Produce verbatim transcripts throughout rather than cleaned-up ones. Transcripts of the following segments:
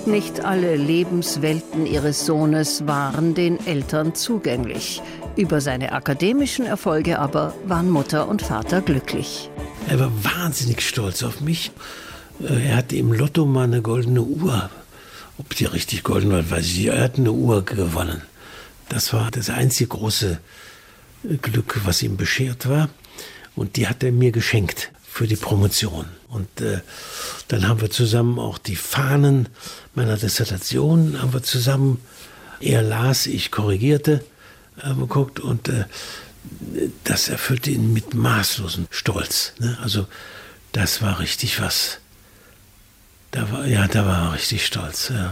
Nicht alle Lebenswelten ihres Sohnes waren den Eltern zugänglich. Über seine akademischen Erfolge aber waren Mutter und Vater glücklich. Er war wahnsinnig stolz auf mich. Er hatte im Lotto mal eine goldene Uhr. Ob die richtig golden war, weiß ich nicht. Er hat eine Uhr gewonnen. Das war das einzige große Glück, was ihm beschert war. Und die hat er mir geschenkt für die Promotion. Und äh, dann haben wir zusammen auch die Fahnen meiner Dissertation haben wir zusammen, er las, ich korrigierte, äh, geguckt und äh, das erfüllte ihn mit maßlosem Stolz. Ne? Also das war richtig was. Da war, ja, da war er richtig stolz. Ja.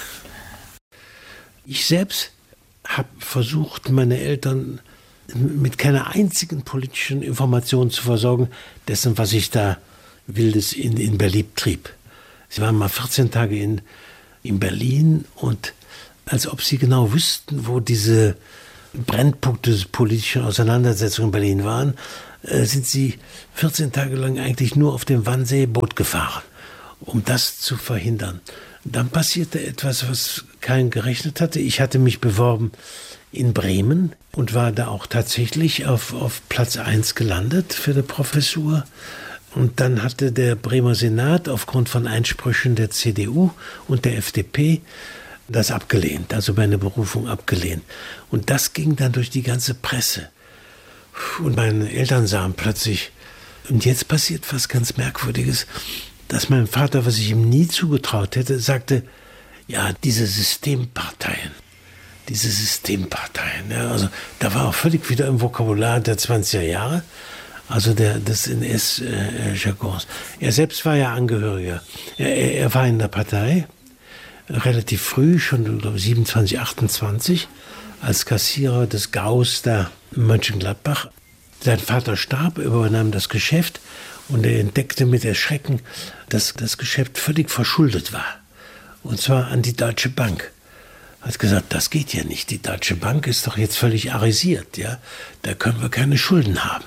Ich selbst habe versucht, meine Eltern mit keiner einzigen politischen Information zu versorgen, dessen, was ich da Wildes in, in Berlin trieb. Sie waren mal vierzehn Tage in, in Berlin und als ob sie genau wüssten, wo diese Brennpunkte des politischen Auseinandersetzungen in Berlin waren, äh, sind sie vierzehn Tage lang eigentlich nur auf dem Wannsee Boot gefahren, um das zu verhindern. Dann passierte etwas, was keiner gerechnet hatte. Ich hatte mich beworben in Bremen und war da auch tatsächlich auf, auf Platz eins gelandet für die Professur. Und dann hatte der Bremer Senat aufgrund von Einsprüchen der C D U und der F D P das abgelehnt, also meine Berufung abgelehnt. Und das ging dann durch die ganze Presse. Und meine Eltern sahen plötzlich, und jetzt passiert was ganz Merkwürdiges, dass mein Vater, was ich ihm nie zugetraut hätte, sagte, ja, diese Systemparteien, diese Systemparteien, ja, also da war auch völlig wieder im Vokabular der zwanziger Jahre, also der, des N S-Jargons. Er selbst war ja Angehöriger. Er, er, er war in der Partei, relativ früh, schon glaube siebenundzwanzig, achtundzwanzig, als Kassierer des Gaus da in Mönchengladbach. Sein Vater starb, übernahm das Geschäft und er entdeckte mit Erschrecken, dass das Geschäft völlig verschuldet war. Und zwar an die Deutsche Bank. Er hat gesagt, das geht ja nicht. Die Deutsche Bank ist doch jetzt völlig arisiert, ja. Da können wir keine Schulden haben.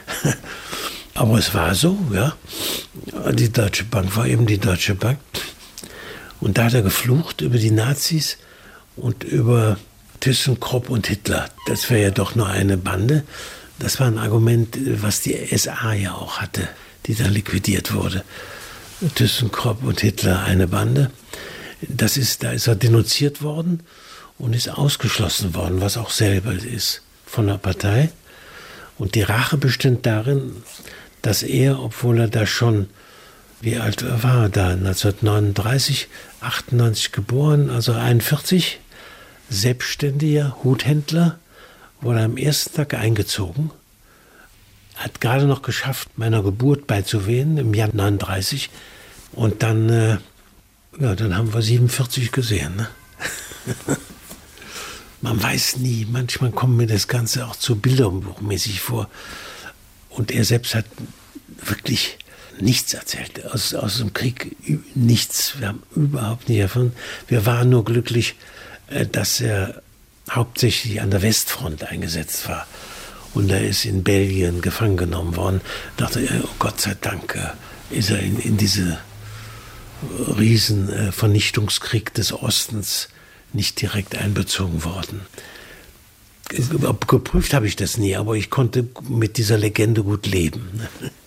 Aber es war so, ja. Die Deutsche Bank war eben die Deutsche Bank. Und da hat er geflucht über die Nazis und über ThyssenKrupp und Hitler. Das wäre ja doch nur eine Bande. Das war ein Argument, was die S A ja auch hatte, die dann liquidiert wurde. ThyssenKrupp und Hitler, eine Bande. Das ist, da ist er denunziert worden und ist ausgeschlossen worden, was auch selber ist, von der Partei. Und die Rache bestand darin, dass er, obwohl er da schon, wie alt war er da, neunzehnhundertneununddreißig, achtundneunzig geboren, also einundvierzig, selbstständiger Huthändler, wurde am ersten Tag eingezogen, hat gerade noch geschafft, meiner Geburt beizuwohnen, im Jahr neununddreißig. Und dann, äh, ja, dann haben wir siebenundvierzig gesehen. Ne? Man weiß nie, manchmal kommt mir das Ganze auch zu bilderbuchmäßig vor. Und er selbst hat wirklich nichts erzählt, aus, aus dem Krieg nichts. Wir haben überhaupt nicht erfahren. Wir waren nur glücklich, äh, dass er hauptsächlich an der Westfront eingesetzt war. Und er ist in Belgien gefangen genommen worden. Da dachte er, oh Gott sei Dank, äh, ist er in, in diese riesen äh, Vernichtungskrieg des Ostens nicht direkt einbezogen worden. Geprüft habe ich das nie, aber ich konnte mit dieser Legende gut leben.